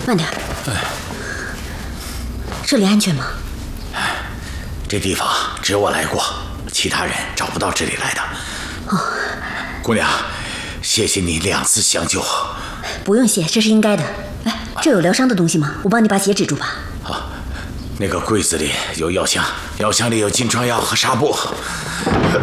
慢点。这里安全吗？ 这地方只有我来过，其他人找不到这里来的。 哦， 姑娘，谢谢你2次相救。 不用谢，这是应该的。哎，这有疗伤的东西吗？我帮你把血止住吧。 好，那个柜子里有药箱，药箱里有金疮药和纱布。